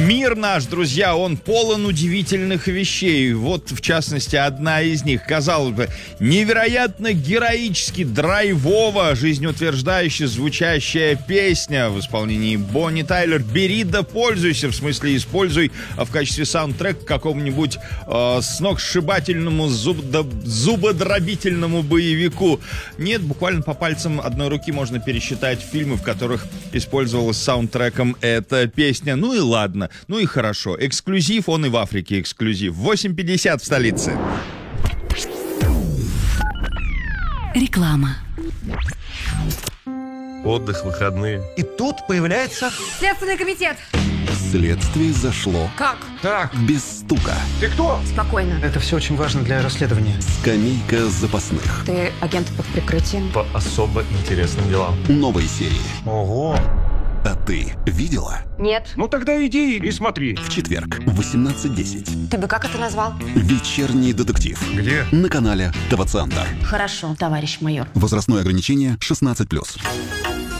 Мир наш, друзья, он полон удивительных вещей. Вот, в частности, одна из них. Казалось бы, невероятно героически, драйвово, жизнеутверждающе звучащая песня в исполнении Бонни Тайлер. Бери да пользуйся, в смысле используй в качестве саундтрека к какому-нибудь сногсшибательному, зубодробительному боевику. Нет, буквально по пальцам одной руки можно пересчитать фильмы, в которых использовалась саундтреком эта песня. Ну и ладно, ну и хорошо. Эксклюзив, он и в Африке эксклюзив. 8:50 в столице. Реклама. Отдых, выходные. И тут появляется... Следственный комитет. Следствие зашло Как? Так, без стука. ты кто? Спокойно. Это все очень важно для расследования. Скамейка запасных. Ты агент под прикрытием. По особо интересным делам. Новой серии. Ого. А ты видела? Нет. Ну тогда иди и смотри. В четверг в 18:10. Ты бы как это назвал? Вечерний детектив. Где? На канале ТВ Центр. Хорошо, товарищ майор. Возрастное ограничение 16+.